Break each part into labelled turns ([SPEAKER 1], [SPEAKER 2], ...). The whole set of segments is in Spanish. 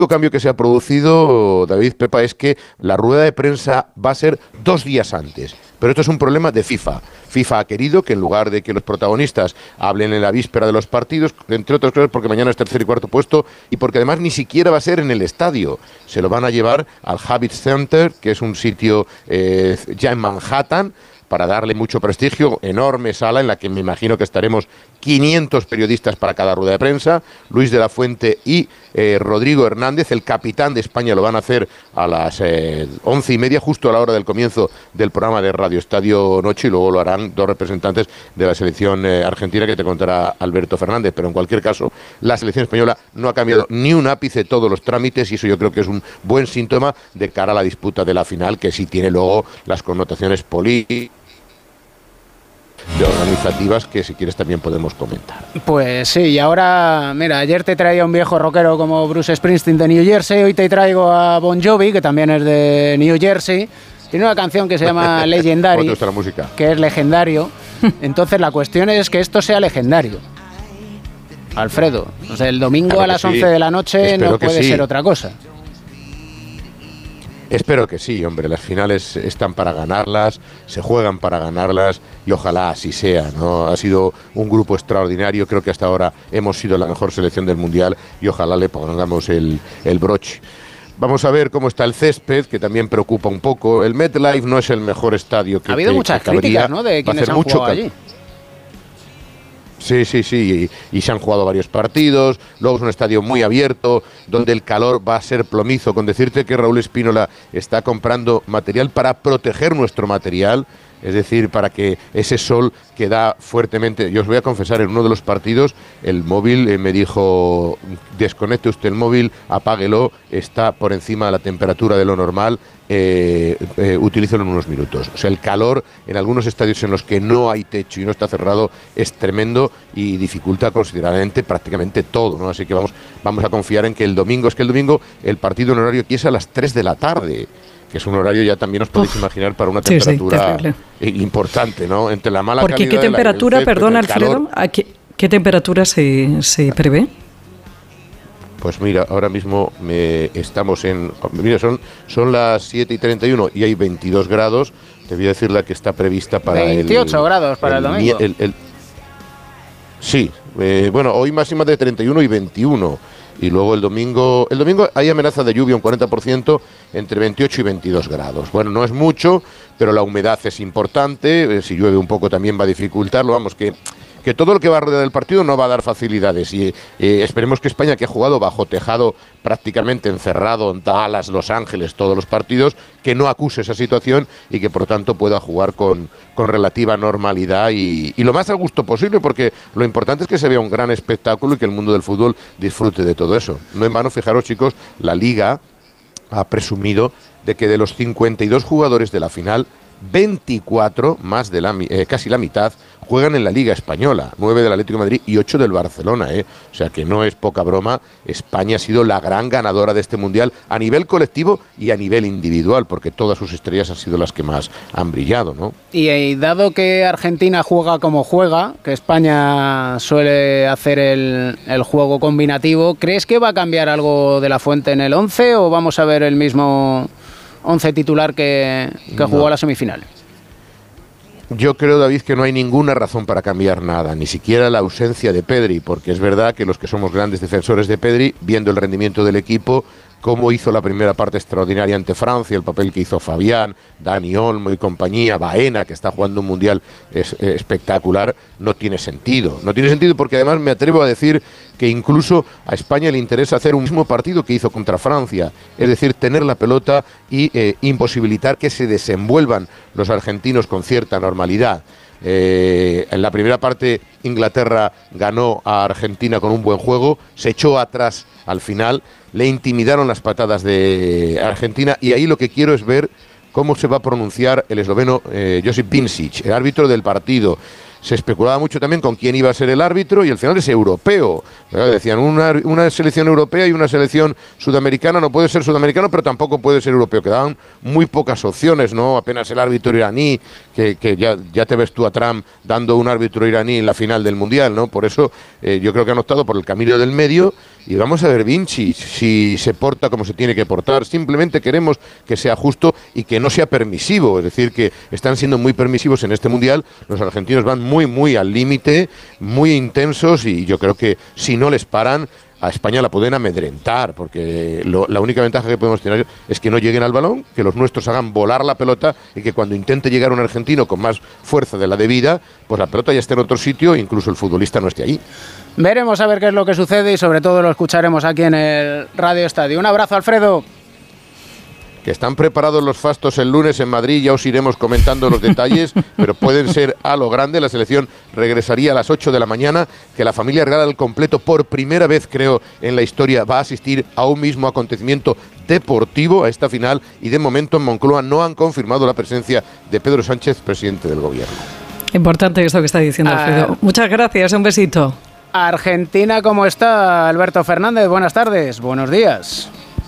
[SPEAKER 1] cambio que se ha producido, David, Pepa, es que la rueda de prensa va a ser 2 días antes. Pero esto es un problema de FIFA. FIFA ha querido que en lugar de que los protagonistas hablen en la víspera de los partidos, entre otras cosas porque mañana es tercer y cuarto puesto y porque además ni siquiera va a ser en el estadio. Se lo van a llevar al Javits Center, que es un sitio ya en Manhattan, para darle mucho prestigio, enorme sala en la que me imagino que estaremos 500 periodistas para cada rueda de prensa. Luis de la Fuente y Rodrigo Hernández, el capitán de España, lo van a hacer a las 11:30, justo a la hora del comienzo del programa de Radio Estadio Noche, y luego lo harán 2 representantes de la selección argentina, que te contará Alberto Fernández. Pero en cualquier caso, la selección española no ha cambiado ni un ápice todos los trámites, y eso yo creo que es un buen síntoma de cara a la disputa de la final, que sí tiene luego las connotaciones políticas, de organizativas, que si quieres también podemos comentar.
[SPEAKER 2] Pues sí, y ahora, mira, ayer te traía un viejo rockero como Bruce Springsteen de New Jersey, hoy te traigo a Bon Jovi, que también es de New Jersey. Tiene una canción que se llama Legendary,
[SPEAKER 1] ¿Cómo te gusta la música?
[SPEAKER 2] Que es legendario. Entonces la cuestión es que esto sea legendario, Alfredo. O sea, el domingo
[SPEAKER 1] claro
[SPEAKER 2] a las 11
[SPEAKER 1] sí.
[SPEAKER 2] de la noche
[SPEAKER 1] Espero
[SPEAKER 2] no puede
[SPEAKER 1] sí.
[SPEAKER 2] ser otra cosa.
[SPEAKER 1] Espero que sí, hombre, las finales están para ganarlas, se juegan para ganarlas, y ojalá así sea, ¿no? Ha sido un grupo extraordinario, creo que hasta ahora hemos sido la mejor selección del Mundial, y ojalá le pongamos el broche. Vamos a ver cómo está el césped, que también preocupa un poco. El MetLife no es el mejor estadio que
[SPEAKER 2] ha habido muchas críticas, ¿no?, de quienes han jugado allí.
[SPEAKER 1] Sí, y se han jugado varios partidos, luego es un estadio muy abierto, donde el calor va a ser plomizo, con decirte que Raúl Espínola está comprando material para proteger nuestro material, es decir, para que ese sol que da fuertemente. Yo os voy a confesar, en uno de los partidos el móvil me dijo: desconecte usted el móvil, apáguelo, está por encima de la temperatura de lo normal, utilízalo en unos minutos. O sea, el calor en algunos estadios en los que no hay techo y no está cerrado es tremendo y dificulta considerablemente prácticamente todo, ¿no? Así que vamos a confiar en que el domingo, el partido en horario aquí es a las 3 de la tarde, que es un horario, ya también os podéis imaginar, para una temperatura importante, ¿no? Entre la mala
[SPEAKER 3] calidad. ¿Qué temperatura, perdón, Alfredo, qué temperatura se prevé?
[SPEAKER 1] Pues mira, ahora mismo estamos en... Mira, son las 7:31 y hay 22 grados. Te voy a decir la que está prevista para
[SPEAKER 2] 28 grados para el domingo.
[SPEAKER 1] Sí, bueno, hoy máxima de 31 y 21. Y luego el domingo hay amenaza de lluvia, un 40%, entre 28 y 22 grados. Bueno, no es mucho, pero la humedad es importante. Si llueve un poco también va a dificultarlo. Vamos, que todo lo que va a rodear el partido no va a dar facilidades. Y esperemos que España, que ha jugado bajo tejado prácticamente encerrado en Dallas, Los Ángeles, todos los partidos, que no acuse esa situación y que por tanto pueda jugar con relativa normalidad y lo más a gusto posible, porque lo importante es que se vea un gran espectáculo y que el mundo del fútbol disfrute de todo eso. No en vano, fijaros, chicos, la Liga ha presumido de que de los 52 jugadores de la final, 24, más de casi la mitad, juegan en la Liga Española, 9 del Atlético de Madrid y 8 del Barcelona, O sea que no es poca broma. España ha sido la gran ganadora de este Mundial a nivel colectivo y a nivel individual, porque todas sus estrellas han sido las que más han brillado, ¿no?
[SPEAKER 2] Y dado que Argentina juega como juega, que España suele hacer el juego combinativo, ¿crees que va a cambiar algo de la Fuente en el 11 o vamos a ver el mismo 11 titular que jugó a la semifinal?
[SPEAKER 1] Yo creo, David, que no hay ninguna razón para cambiar nada, ni siquiera la ausencia de Pedri, porque es verdad que los que somos grandes defensores de Pedri, viendo el rendimiento del equipo, cómo hizo la primera parte extraordinaria ante Francia, el papel que hizo Fabián, Dani Olmo y compañía, Baena, que está jugando un Mundial espectacular, no tiene sentido. No tiene sentido porque además me atrevo a decir que incluso a España le interesa hacer un mismo partido que hizo contra Francia, es decir, tener la pelota y imposibilitar que se desenvuelvan los argentinos con cierta normalidad. En la primera parte Inglaterra ganó a Argentina con un buen juego, se echó atrás al final, le intimidaron las patadas de Argentina y ahí lo que quiero es ver cómo se va a pronunciar el esloveno Josip Pincic, el árbitro del partido. Se especulaba mucho también con quién iba a ser el árbitro y al final es europeo. Decían, una selección europea y una selección sudamericana, no puede ser sudamericano, pero tampoco puede ser europeo. Quedaban muy pocas opciones, ¿no? Apenas el árbitro iraní, que ya te ves tú a Trump dando un árbitro iraní en la final del Mundial, ¿no? Por eso yo creo que han optado por el camino del medio y vamos a ver Vinci si se porta como se tiene que portar. Simplemente queremos que sea justo y que no sea permisivo, es decir, que están siendo muy permisivos en este Mundial. Los argentinos van muy al límite, muy intensos, y yo creo que si no les paran, a España la pueden amedrentar, porque la única ventaja que podemos tener es que no lleguen al balón, que los nuestros hagan volar la pelota, y que cuando intente llegar un argentino con más fuerza de la debida, pues la pelota ya esté en otro sitio e incluso el futbolista no esté ahí.
[SPEAKER 2] Veremos a ver qué es lo que sucede y sobre todo lo escucharemos aquí en el Radio Estadio. Un abrazo, Alfredo.
[SPEAKER 1] Que están preparados los fastos el lunes en Madrid, ya os iremos comentando los detalles, pero pueden ser a lo grande. La selección regresaría a las 8 de la mañana, que la familia real al completo, por primera vez creo en la historia, va a asistir a un mismo acontecimiento deportivo, a esta final, y de momento en Moncloa no han confirmado la presencia de Pedro Sánchez, presidente del gobierno.
[SPEAKER 3] Importante esto que está diciendo Alfredo. Muchas gracias, un besito.
[SPEAKER 2] Argentina, ¿cómo está? Alberto Fernández, buenas tardes, buenos días.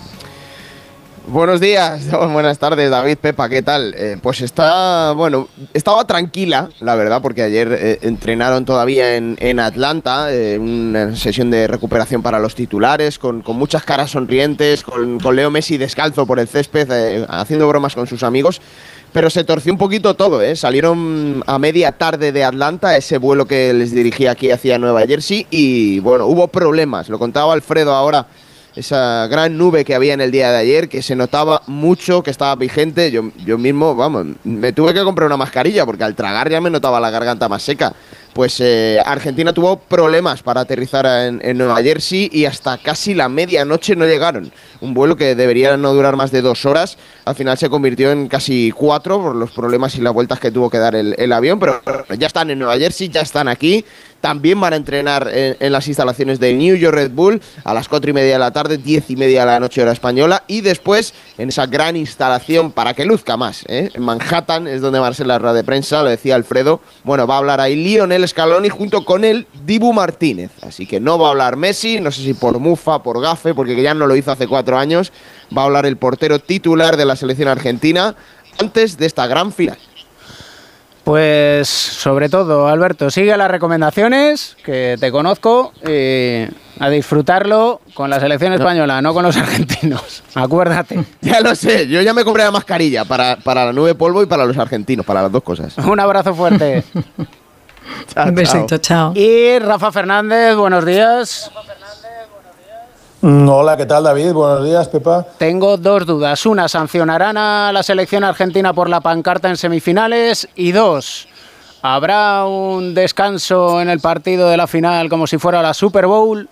[SPEAKER 4] Buenos días, buenas tardes, David, Pepa, ¿qué tal? Pues estaba tranquila, la verdad, porque ayer entrenaron todavía en Atlanta, una sesión de recuperación para los titulares, con muchas caras sonrientes, con Leo Messi descalzo por el césped, haciendo bromas con sus amigos. Pero se torció un poquito todo, ¿eh? Salieron a media tarde de Atlanta, ese vuelo que les dirigía aquí hacia Nueva Jersey, y bueno, hubo problemas, lo contaba Alfredo ahora. Esa gran nube que había en el día de ayer, que se notaba mucho, que estaba vigente. Yo mismo, me tuve que comprar una mascarilla porque al tragar ya me notaba la garganta más seca. Pues Argentina tuvo problemas para aterrizar en Nueva Jersey y hasta casi la medianoche no llegaron. Un vuelo que debería no durar más de 2 horas, al final se convirtió en casi 4 por los problemas y las vueltas que tuvo que dar el avión, pero ya están en Nueva Jersey, ya están aquí. También van a entrenar en las instalaciones de New York Red Bull a las 4:30 de la tarde, 10:30 de la noche hora española, y después en esa gran instalación para que luzca más, en Manhattan es donde va a ser la rueda de prensa, lo decía Alfredo. Bueno, va a hablar ahí Lionel Scaloni junto con el Dibu Martínez, así que no va a hablar Messi, no sé si por mufa, por gafe, porque ya no lo hizo hace 4 años. Va a hablar el portero titular de la selección argentina antes de esta gran final.
[SPEAKER 2] Pues sobre todo, Alberto, sigue las recomendaciones, que te conozco, a disfrutarlo con la selección española, no con los argentinos, acuérdate.
[SPEAKER 4] Ya lo sé, yo ya me compré la mascarilla para la nube polvo y para los argentinos, para las dos cosas.
[SPEAKER 2] Un abrazo fuerte.
[SPEAKER 3] Chao, un besito, chao.
[SPEAKER 2] Y Rafa Fernández, buenos días.
[SPEAKER 5] Hola, ¿qué tal, David? Buenos días, Pepa.
[SPEAKER 2] Tengo 2 dudas. Una, ¿sancionarán a la selección argentina por la pancarta en semifinales? Y 2, ¿habrá un descanso en el partido de la final como si fuera la Super Bowl?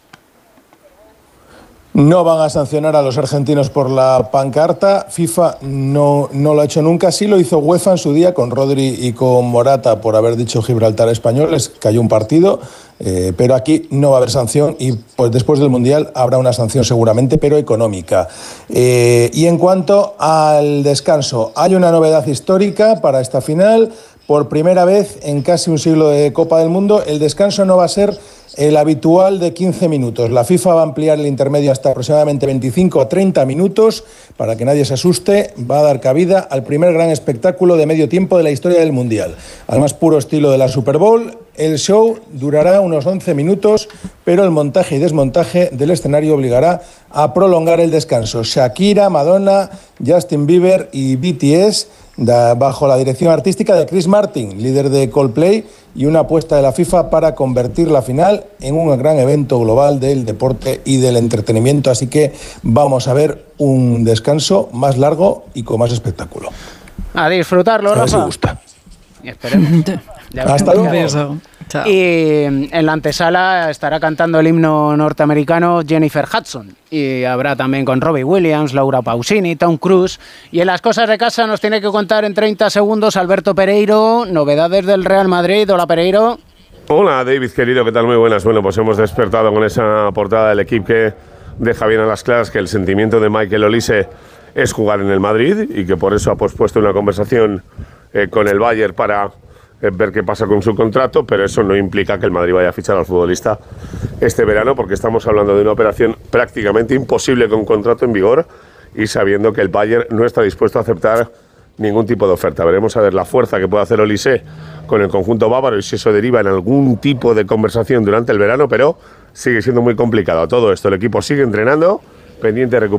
[SPEAKER 5] No van a sancionar a los argentinos por la pancarta. FIFA no lo ha hecho nunca. Sí lo hizo UEFA en su día con Rodri y con Morata por haber dicho Gibraltar español. Les cayó un partido, pero aquí no va a haber sanción y pues después del Mundial habrá una sanción seguramente, pero económica. Y en cuanto al descanso, hay una novedad histórica para esta final. Por primera vez en casi un siglo de Copa del Mundo, el descanso no va a ser el habitual de 15 minutos. La FIFA va a ampliar el intermedio hasta aproximadamente 25 o 30 minutos. Para que nadie se asuste, va a dar cabida al primer gran espectáculo de medio tiempo de la historia del Mundial. Al más puro estilo de la Super Bowl, el show durará unos 11 minutos, pero el montaje y desmontaje del escenario obligará a prolongar el descanso. Shakira, Madonna, Justin Bieber y BTS, bajo la dirección artística de Chris Martin, líder de Coldplay, y una apuesta de la FIFA para convertir la final en un gran evento global del deporte y del entretenimiento. Así que vamos a ver un descanso más largo y con más espectáculo.
[SPEAKER 2] A disfrutarlo, Rafa.
[SPEAKER 5] A ver si gusta.
[SPEAKER 2] Y esperemos.
[SPEAKER 5] Hasta luego.
[SPEAKER 3] Chao.
[SPEAKER 2] Y en la antesala estará cantando el himno norteamericano Jennifer Hudson. Y habrá también con Robbie Williams, Laura Pausini, Tom Cruise. Y en las cosas de casa nos tiene que contar en 30 segundos Alberto Pereiro, novedades del Real Madrid. Hola, Pereiro.
[SPEAKER 6] Hola, David, querido, ¿qué tal? Muy buenas. Bueno, pues hemos despertado con esa portada del equipo que deja bien a las claras que el sentimiento de Michael Olise es jugar en el Madrid y que por eso ha pospuesto una conversación con el Bayern para ver qué pasa con su contrato, pero eso no implica que el Madrid vaya a fichar al futbolista este verano, porque estamos hablando de una operación prácticamente imposible con un contrato en vigor y sabiendo que el Bayern no está dispuesto a aceptar ningún tipo de oferta. Veremos a ver la fuerza que puede hacer Olise con el conjunto bávaro y si eso deriva en algún tipo de conversación durante el verano, pero sigue siendo muy complicado todo esto. El equipo sigue entrenando, pendiente de recuperar